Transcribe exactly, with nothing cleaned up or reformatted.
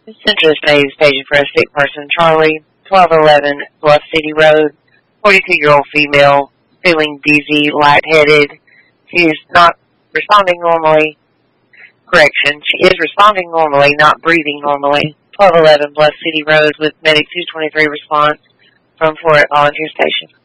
Central State station for a sick person. Charlie, twelve eleven Bluff City Road. forty-two-year-old female, feeling dizzy, lightheaded. She is not responding normally. Correction, she is responding normally, not breathing normally. twelve eleven Bluff City Road with Medic two twenty-three response from Florida Volunteer Station.